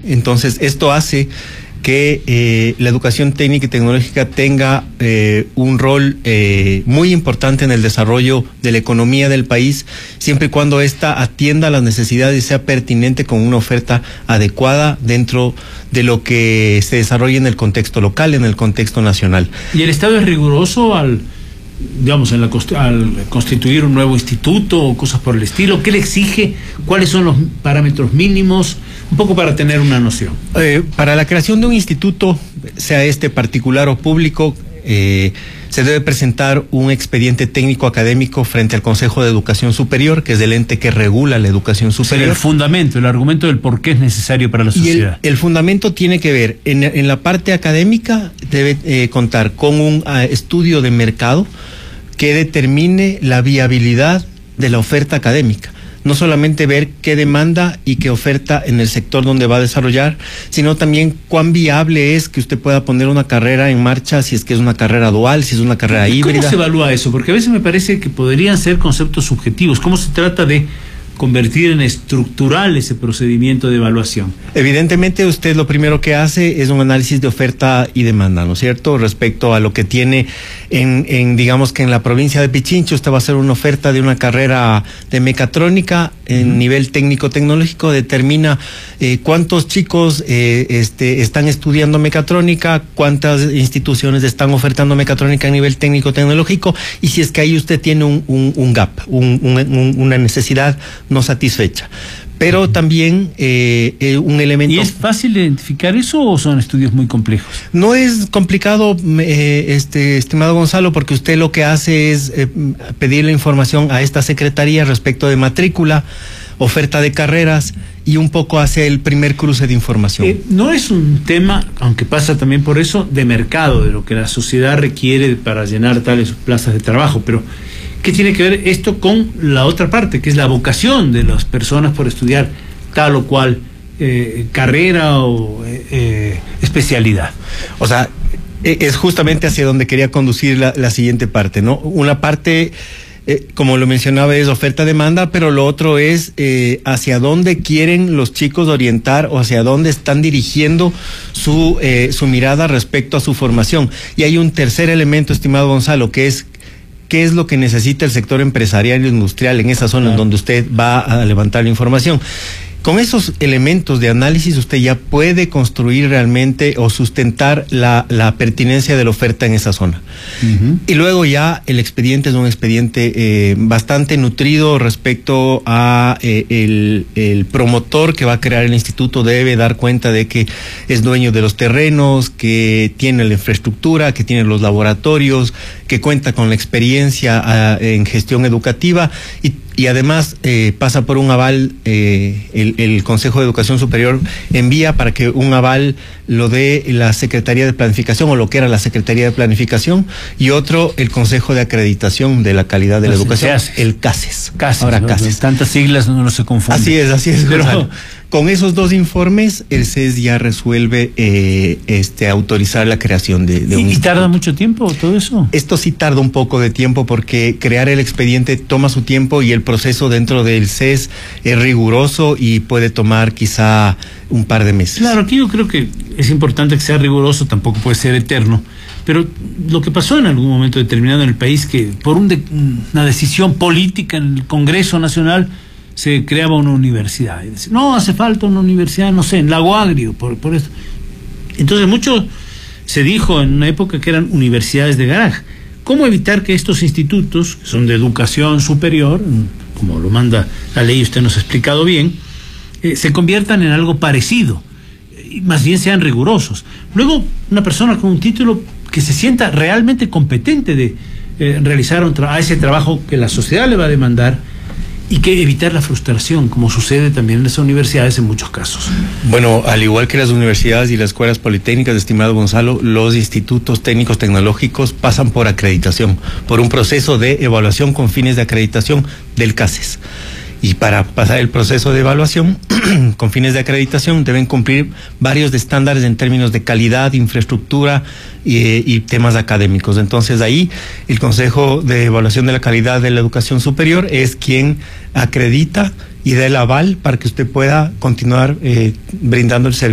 Entonces, esto hace que la educación técnica y tecnológica tenga un rol muy importante en el desarrollo de la economía del país, siempre y cuando ésta atienda las necesidades y sea pertinente con una oferta adecuada dentro de lo que se desarrolla en el contexto local, en el contexto nacional. ¿Y el Estado es riguroso al constituir un nuevo instituto o cosas por el estilo? ¿Qué le exige? ¿Cuáles son los parámetros mínimos? Un poco para tener una noción. Para la creación de un instituto, sea este particular o público, se debe presentar un expediente técnico académico frente al Consejo de Educación Superior, que es el ente que regula la educación superior. El fundamento, el argumento del por qué es necesario para la sociedad. Y el fundamento tiene que ver, en la parte académica debe contar con un estudio de mercado que determine la viabilidad de la oferta académica. No solamente ver qué demanda y qué oferta en el sector donde va a desarrollar, sino también cuán viable es que usted pueda poner una carrera en marcha, si es que es una carrera dual, si es una carrera híbrida. ¿Cómo se evalúa eso? Porque a veces me parece que podrían ser conceptos subjetivos. ¿Cómo se trata de convertir en estructural ese procedimiento de evaluación? Evidentemente usted lo primero que hace es un análisis de oferta y demanda, ¿no es cierto? Respecto a lo que tiene digamos que en la provincia de Pichincha, usted va a hacer una oferta de una carrera de mecatrónica en nivel técnico-tecnológico, determina cuántos chicos están estudiando mecatrónica, cuántas instituciones están ofertando mecatrónica a nivel técnico-tecnológico, y si es que ahí usted tiene un gap, una necesidad no satisfecha. Pero también un elemento... ¿Y es fácil identificar eso o son estudios muy complejos? No es complicado, estimado Gonzalo, porque usted lo que hace es pedir la información a esta secretaría respecto de matrícula, oferta de carreras, y un poco hace el primer cruce de información. No es un tema, aunque pasa también por eso, de mercado, de lo que la sociedad requiere para llenar tales plazas de trabajo, pero ¿qué tiene que ver esto con la otra parte, que es la vocación de las personas por estudiar tal o cual carrera o especialidad? O sea, es justamente hacia donde quería conducir la siguiente parte, ¿no? Una parte, como lo mencionaba, es oferta-demanda, pero lo otro es hacia dónde quieren los chicos orientar o hacia dónde están dirigiendo su mirada respecto a su formación. Y hay un tercer elemento, estimado Gonzalo, que es qué es lo que necesita el sector empresarial e industrial en esa zona en donde usted va a levantar la información. Con esos elementos de análisis usted ya puede construir realmente o sustentar la pertinencia de la oferta en esa zona. Y luego ya el expediente es un expediente bastante nutrido respecto a el promotor que va a crear el instituto. Debe dar cuenta de que es dueño de los terrenos, que tiene la infraestructura, que tiene los laboratorios, que cuenta con la experiencia en gestión educativa y además pasa por un aval. El Consejo de Educación Superior envía para que un aval lo dé la Secretaría de Planificación, o lo que era la Secretaría de Planificación, y otro el Consejo de Acreditación de la Calidad de la Educación, el CASES. Ahora ¿no? CASES. Tantas siglas no se confunden. Así es. Pero con esos dos informes el CES ya resuelve autorizar la creación de un... ¿Y tarda mucho tiempo todo eso? Esto sí tarda un poco de tiempo, porque crear el expediente toma su tiempo y el proceso dentro del CES es riguroso y puede tomar quizá un par de meses. Claro, aquí yo creo que es importante que sea riguroso, tampoco puede ser eterno, pero lo que pasó en algún momento determinado en el país, que por una decisión política en el Congreso Nacional se creaba una universidad, y decía, no, hace falta una universidad, no sé, en Lago Agrio, por eso. Entonces mucho se dijo en una época que eran universidades de garaje. ¿Cómo evitar que estos institutos, que son de educación superior, como lo manda la ley, usted nos ha explicado bien, se conviertan en algo parecido, y más bien sean rigurosos? Luego, una persona con un título que se sienta realmente competente de realizar ese trabajo que la sociedad le va a demandar, y que evitar la frustración, como sucede también en las universidades en muchos casos. Bueno, al igual que las universidades y las escuelas politécnicas, estimado Gonzalo, los institutos técnicos tecnológicos pasan por acreditación, por un proceso de evaluación con fines de acreditación del CASES. Y para pasar el proceso de evaluación con fines de acreditación deben cumplir varios estándares en términos de calidad, infraestructura y temas académicos. Entonces ahí el Consejo de Evaluación de la Calidad de la Educación Superior es quien acredita y da el aval para que usted pueda continuar brindando el servicio.